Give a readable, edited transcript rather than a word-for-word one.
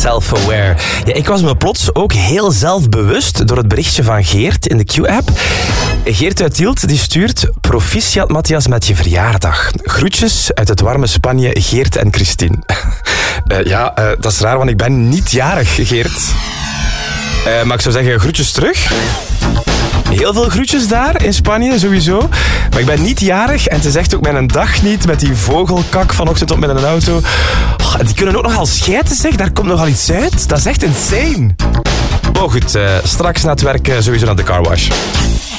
self-aware. Ja, ik was me plots ook heel zelfbewust door het berichtje van Geert in de Q-app. Geert uit Tielt die stuurt: proficiat Matthias met je verjaardag. Groetjes uit het warme Spanje, Geert en Christine. Dat is raar, want ik ben niet jarig, Geert. Maar ik zou zeggen, groetjes terug. Heel veel groetjes daar in Spanje, sowieso. Maar ik ben niet jarig en het is echt ook mijn dag niet met die vogelkak vanochtend op met een auto. Oh, die kunnen ook nogal schijten, zeg. Daar komt nogal iets uit. Dat is echt insane. Oh goed, straks na het werk sowieso naar de carwash.